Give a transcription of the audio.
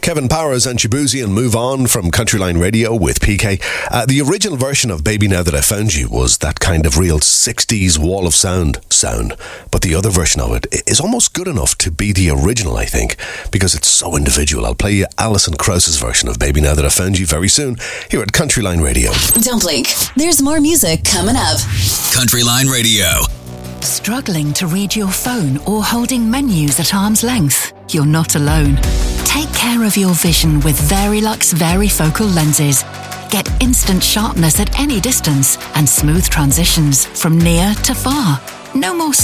Kevin Powers and Shabuzi and Move On from Countryline Radio with PK. The original version of Baby Now That I Found You was that kind of real 60s wall of sound. But the other version of it is almost good enough to be the original, I think, because it's so individual. I'll play you Alison Krauss's version of Baby Now That I Found You very soon here at Countryline Radio. Don't blink. There's more music coming up. Countryline Radio. Struggling to read your phone or holding menus at arm's length? You're not alone. Take care of your vision with Verilux Varifocal lenses. Get instant sharpness at any distance and smooth transitions from near to far. No more